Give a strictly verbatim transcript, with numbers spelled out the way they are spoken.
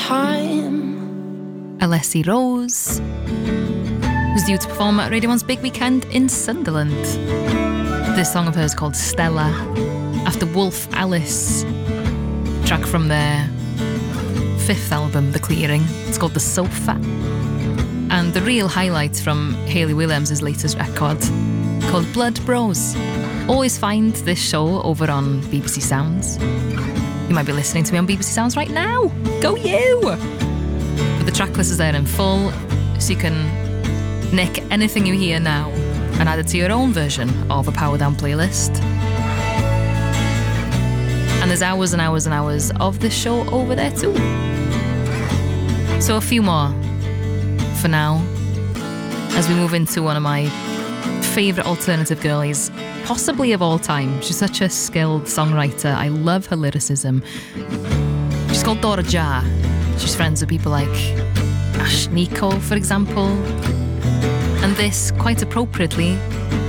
time. Alessi Rose, who's due to perform at Radio one's Big Weekend in Sunderland. This song of hers called Stella, after Wolf Alice, track from their fifth album, The Clearing. It's called The Sofa. And the real highlight from Hayley Williams' latest record, called Blood Bros. Always find this show over on B B C Sounds. You might be listening to me on B B C Sounds right now. Go you! But the track list is there in full, so you can nick anything you hear now and add it to your own version of a Power Down playlist. And there's hours and hours and hours of this show over there too. So a few more for now, as we move into one of my favourite alternative girlies, possibly of all time. She's such a skilled songwriter. I love her lyricism. She's called Dora Jar. She's friends with people like Ash Nico, for example. And this, quite appropriately,